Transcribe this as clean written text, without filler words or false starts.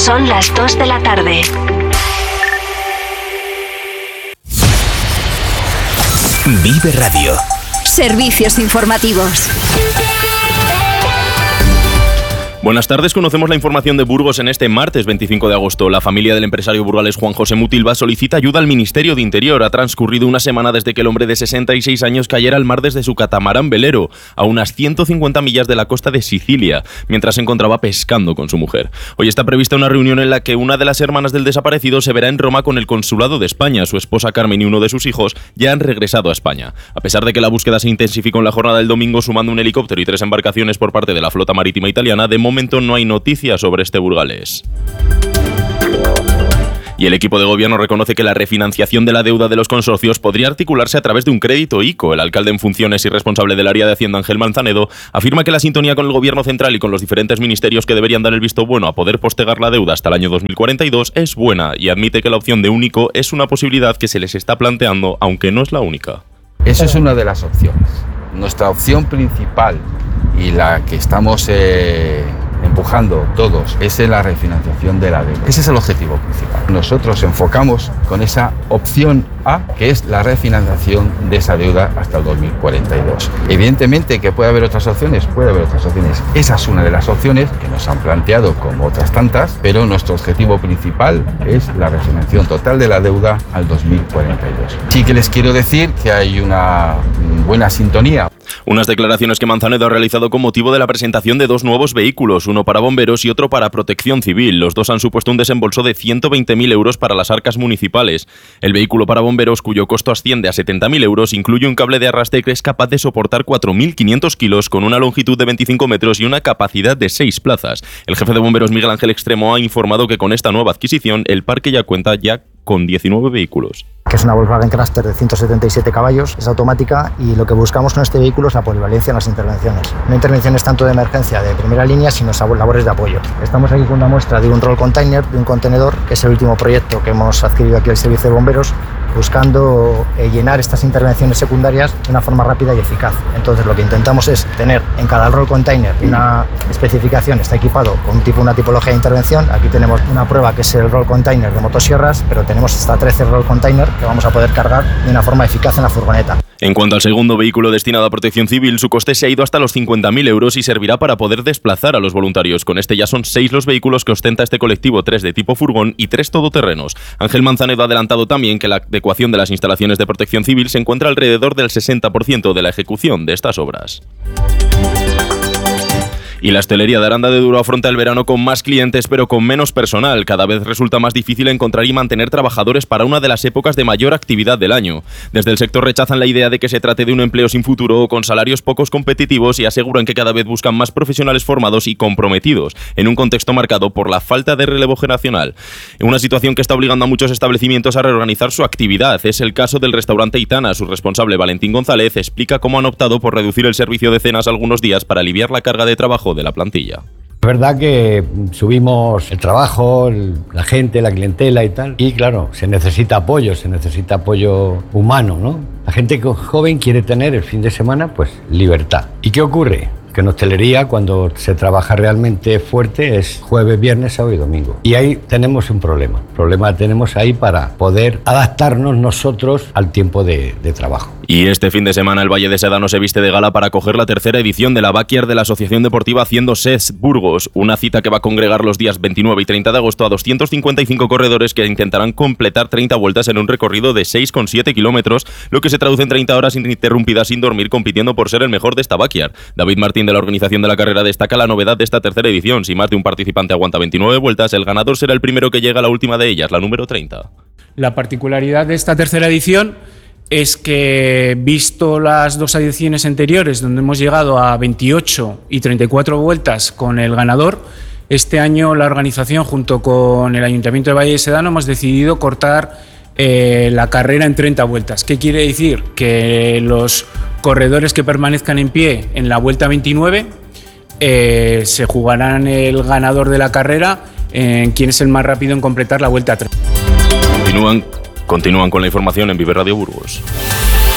Son las 2 de la tarde. Vive Radio. Servicios informativos. Buenas tardes, conocemos la información de Burgos en este martes 25 de agosto. La familia del empresario burgalés Juan José Mutilva solicita ayuda al Ministerio de Interior. Ha transcurrido una semana desde que el hombre de 66 años cayera al mar desde su catamarán velero, a unas 150 millas de la costa de Sicilia, mientras se encontraba pescando con su mujer. Hoy está prevista una reunión en la que una de las hermanas del desaparecido se verá en Roma con el Consulado de España. Su esposa Carmen y uno de sus hijos ya han regresado a España. A pesar de que la búsqueda se intensificó en la jornada del domingo, sumando un helicóptero y 3 embarcaciones por parte de la flota marítima italiana, de momento no hay noticias sobre este burgalés. Y el equipo de gobierno reconoce que la refinanciación de la deuda de los consorcios podría articularse a través de un crédito ICO. El alcalde en funciones y responsable del área de Hacienda, Ángel Manzanedo, afirma que la sintonía con el gobierno central y con los diferentes ministerios que deberían dar el visto bueno a poder postergar la deuda hasta el año 2042 es buena, y admite que la opción de un ICO es una posibilidad que se les está planteando, aunque no es la única. Eso es una de las opciones. Nuestra opción principal y la que estamos empujando todos es la refinanciación de la deuda. Ese es el objetivo principal. Nosotros enfocamos con esa opción A, que es la refinanciación de esa deuda hasta el 2042. Evidentemente que puede haber otras opciones, Esa es una de las opciones que nos han planteado como otras tantas, pero nuestro objetivo principal es la refinanciación total de la deuda al 2042. Sí que les quiero decir que hay una buena sintonía. Unas declaraciones que Manzanedo ha realizado con motivo de la presentación de 2 nuevos vehículos, uno para bomberos y otro para protección civil. Los dos han supuesto un desembolso de 120.000 euros para las arcas municipales. El vehículo para bomberos, cuyo costo asciende a 70.000 euros, incluye un cable de arrastre que es capaz de soportar 4.500 kilos con una longitud de 25 metros y una capacidad de 6 plazas. El jefe de bomberos, Miguel Ángel Extremo, ha informado que con esta nueva adquisición el parque ya cuenta con 19 vehículos. Que es una Volkswagen Crafter de 177 caballos, es automática, y lo que buscamos con este vehículo es la polivalencia en las intervenciones. No intervenciones tanto de emergencia de primera línea, sino labores de apoyo. Estamos aquí con una muestra de un roll container, de un contenedor, que es el último proyecto que hemos adquirido aquí al Servicio de Bomberos, buscando llenar estas intervenciones secundarias de una forma rápida y eficaz. Entonces lo que intentamos es tener en cada roll container una especificación, está equipado con una tipología de intervención. Aquí tenemos una prueba que es el roll container de motosierras, pero tenemos hasta 13 roll container que vamos a poder cargar de una forma eficaz en la furgoneta. En cuanto al segundo vehículo destinado a protección civil, su coste se ha ido hasta los 50.000 euros y servirá para poder desplazar a los voluntarios. Con este ya son 6 los vehículos que ostenta este colectivo, 3 de tipo furgón y 3 todoterrenos. Ángel Manzanedo ha adelantado también que la adecuación de las instalaciones de protección civil se encuentra alrededor del 60% de la ejecución de estas obras. Y la hostelería de Aranda de Duero afronta el verano con más clientes pero con menos personal. Cada vez resulta más difícil encontrar y mantener trabajadores para una de las épocas de mayor actividad del año. Desde el sector rechazan la idea de que se trate de un empleo sin futuro o con salarios pocos competitivos, y aseguran que cada vez buscan más profesionales formados y comprometidos, en un contexto marcado por la falta de relevo generacional. Una situación que está obligando a muchos establecimientos a reorganizar su actividad. Es el caso del restaurante Itana. Su responsable, Valentín González, explica cómo han optado por reducir el servicio de cenas algunos días para aliviar la carga de trabajo de la plantilla. Es verdad que subimos el trabajo, la gente, la clientela y tal, y claro, se necesita apoyo humano, ¿no? La gente joven quiere tener el fin de semana, pues, libertad. ¿Y qué ocurre? Que en hostelería, cuando se trabaja realmente fuerte, es jueves, viernes, sábado y domingo. Y ahí tenemos un problema. El problema tenemos ahí para poder adaptarnos nosotros al tiempo de trabajo. Y este fin de semana el Valle de Sedano se viste de gala para acoger la tercera edición de la Backyard de la Asociación Deportiva Haciendo Ses Burgos, una cita que va a congregar los días 29 y 30 de agosto a 255 corredores que intentarán completar 30 vueltas en un recorrido de 6,7 kilómetros, lo que se traduce en 30 horas ininterrumpidas sin dormir, compitiendo por ser el mejor de esta Backyard. David Martín, de la organización de la carrera, destaca la novedad de esta tercera edición. Si más de un participante aguanta 29 vueltas, el ganador será el primero que llega a la última de ellas, la número 30. La particularidad de esta tercera edición es que, visto las 2 ediciones anteriores, donde hemos llegado a 28 y 34 vueltas con el ganador, este año la organización, junto con el Ayuntamiento de Valle de Sedano, hemos decidido cortar la carrera en 30 vueltas. ¿Qué quiere decir? Que los corredores que permanezcan en pie en la vuelta 29 se jugarán el ganador de la carrera en quién es el más rápido en completar la vuelta 30. Continúan con la información en Vive Radio Burgos.